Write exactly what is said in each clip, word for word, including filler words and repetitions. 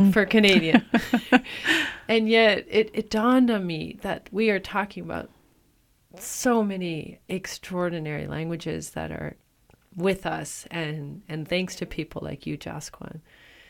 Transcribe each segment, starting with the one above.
for Canadian. And yet it, it dawned on me that we are talking about so many extraordinary languages that are with us, and, and thanks to people like you, Jasquan,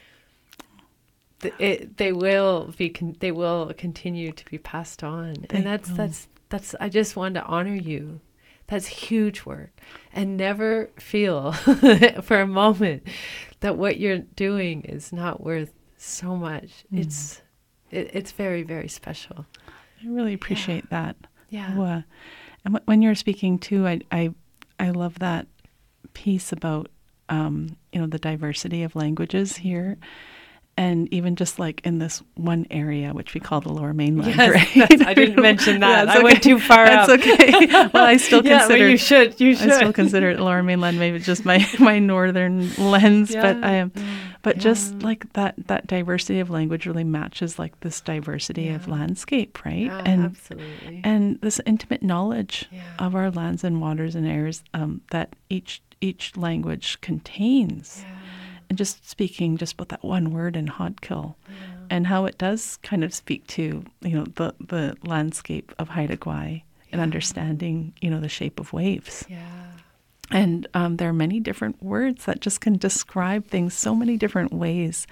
th- it, they will be con- they will continue to be passed on. They and that's will. that's that's I just want to honor you. That's huge work, and never feel for a moment that what you're doing is not worth so much. Mm. It's it, it's very, very special. I really appreciate yeah. that. Yeah. Oh, uh, and w- when you're speaking too, I, I, I love that piece about, um, you know, the diversity of languages here. And even just like in this one area, which we call the Lower Mainland, yes, right? I didn't mention that. Yeah, I okay. went too far That's up. okay. Well, I still yeah, consider well, you should. You should. I still consider it Lower Mainland, maybe just my, my northern lens. Yeah. But I am, but yeah. just like that that diversity of language really matches like this diversity yeah. of landscape, right? Yeah, and absolutely. and this intimate knowledge yeah. of our lands and waters and airs um, that each each language contains. Yeah. And just speaking just about that one word in Hodkill, yeah. and how it does kind of speak to, you know, the, the landscape of Haida Gwaii yeah. and understanding, you know, the shape of waves. Yeah. And um, there are many different words that just can describe things so many different ways.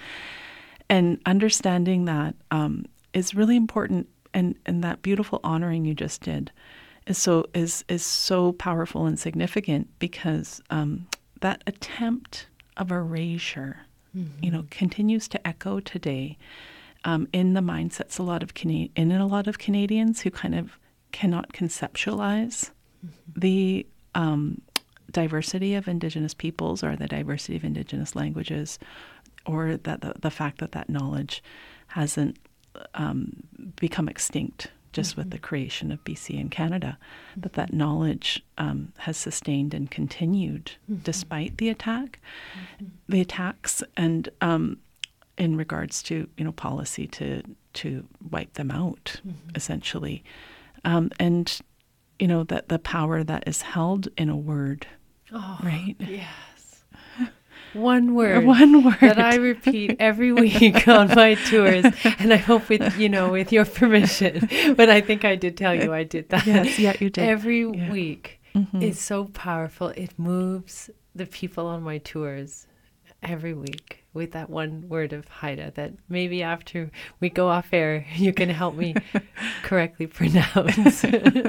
And understanding that um, is really important. And, and that beautiful honoring you just did is so is is so powerful and significant, because um, that attempt of erasure, mm-hmm. you know, continues to echo today um, in the mindsets a lot of Cana- in a lot of Canadians who kind of cannot conceptualize mm-hmm. the um, diversity of Indigenous peoples or the diversity of Indigenous languages, or that the, the fact that that knowledge hasn't um, become extinct just mm-hmm. with the creation of B C and Canada, mm-hmm. that that knowledge um, has sustained and continued mm-hmm. despite the attack, mm-hmm. the attacks, and um, in regards to, you know, policy to to wipe them out, mm-hmm. essentially, um, and you know that the power that is held in a word, oh, right? Yes. One word, one word that I repeat every week on my tours, and I hope with you know with your permission. But I think I did tell you I did that. Yes, yeah, you did. Every yeah. week mm-hmm. is so powerful. It moves the people on my tours every week with that one word of Haida that maybe after we go off air, you can help me correctly pronounce.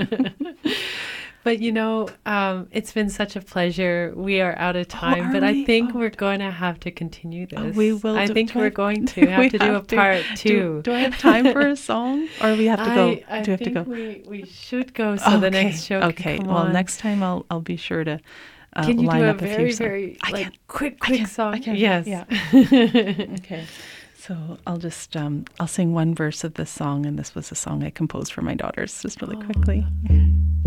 But, you know, um, it's been such a pleasure. We are out of time, oh, but we? I think oh. we're going to have to continue this. Oh, we will. I do, think do we're I, going to have to do a part to. two. Do, do I have time for a song, or we have to go? I, I do we have think to go? We, we should go so okay. the next show Okay. can come well, on. next time I'll I'll be sure to uh, can you line do a up very, a few very songs. like I can. quick, I quick can. song? I can. Yes. Yeah. Okay. So I'll just um, I'll sing one verse of this song, and this was a song I composed for my daughters, just really oh. quickly.